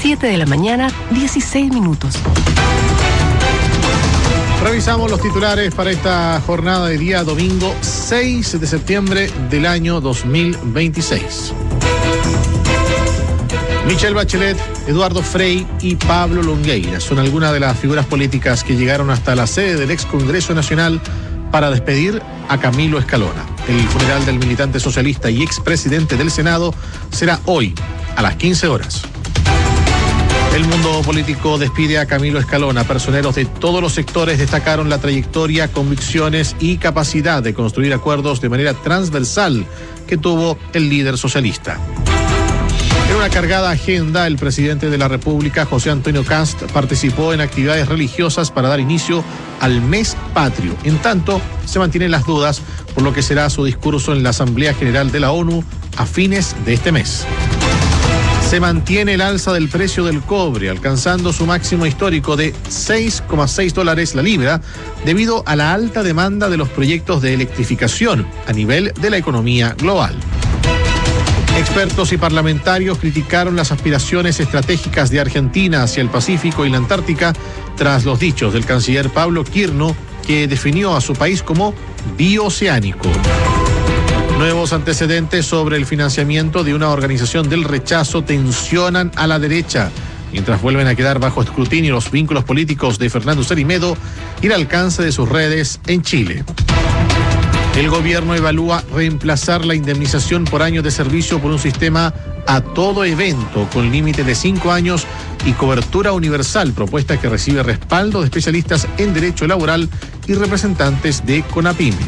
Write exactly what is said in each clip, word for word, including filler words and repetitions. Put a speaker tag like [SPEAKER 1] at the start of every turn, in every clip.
[SPEAKER 1] siete de la mañana, dieciséis minutos.
[SPEAKER 2] Revisamos los titulares para esta jornada de día domingo seis de septiembre del año dos mil veintiséis. Michelle Bachelet, Eduardo Frei y Pablo Longueira son algunas de las figuras políticas que llegaron hasta la sede del ex Congreso Nacional para despedir a Camilo Escalona. El funeral del militante socialista y expresidente del Senado será hoy a las quince horas. El mundo político despide a Camilo Escalona. Personeros de todos los sectores destacaron la trayectoria, convicciones y capacidad de construir acuerdos de manera transversal que tuvo el líder socialista. En una cargada agenda, el presidente de la República, José Antonio Kast, participó en actividades religiosas para dar inicio al mes patrio. En tanto, se mantienen las dudas por lo que será su discurso en la Asamblea General de la ONU a fines de este mes. Se mantiene el alza del precio del cobre, alcanzando su máximo histórico de seis coma seis dólares la libra, debido a la alta demanda de los proyectos de electrificación a nivel de la economía global. Expertos y parlamentarios criticaron las aspiraciones estratégicas de Argentina hacia el Pacífico y la Antártica tras los dichos del canciller Pablo Quirno, que definió a su país como bioceánico. Nuevos antecedentes sobre el financiamiento de una organización del rechazo tensionan a la derecha, mientras vuelven a quedar bajo escrutinio los vínculos políticos de Fernando Cerime y el alcance de sus redes en Chile. El gobierno evalúa reemplazar la indemnización por años de servicio por un sistema a todo evento con límite de cinco años y cobertura universal, propuesta que recibe respaldo de especialistas en derecho laboral y representantes de CONAPYME.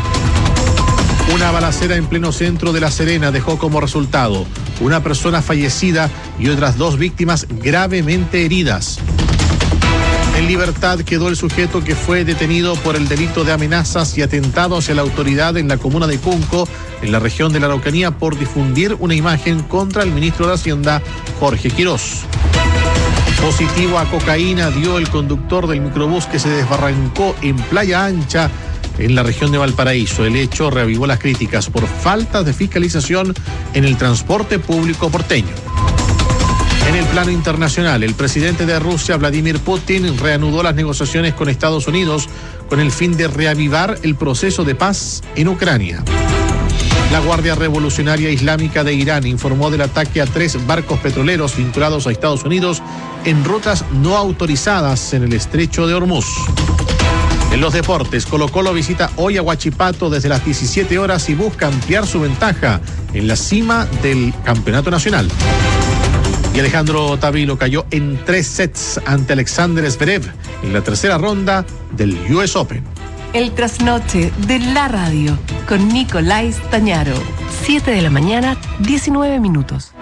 [SPEAKER 2] Una balacera en pleno centro de La Serena dejó como resultado una persona fallecida y otras dos víctimas gravemente heridas. En libertad quedó el sujeto que fue detenido por el delito de amenazas y atentado hacia la autoridad en la comuna de Cunco, en la región de la Araucanía, por difundir una imagen contra el ministro de Hacienda, Jorge Quirós. Positivo a cocaína dio el conductor del microbús que se desbarrancó en Playa Ancha, en la región de Valparaíso. El hecho reavivó las críticas por falta de fiscalización en el transporte público porteño. En el plano internacional, el presidente de Rusia, Vladimir Putin, reanudó las negociaciones con Estados Unidos con el fin de reavivar el proceso de paz en Ucrania. La Guardia Revolucionaria Islámica de Irán informó del ataque a tres barcos petroleros vinculados a Estados Unidos en rutas no autorizadas en el estrecho de Hormuz. En los deportes, Colo-Colo visita hoy a Huachipato desde las diecisiete horas y busca ampliar su ventaja en la cima del campeonato nacional. Y Alejandro Tavilo cayó en tres sets ante Alexander Zverev en la tercera ronda del U S Open.
[SPEAKER 1] El trasnoche de la radio con Nicolás Tañaro. siete de la mañana, diecinueve minutos.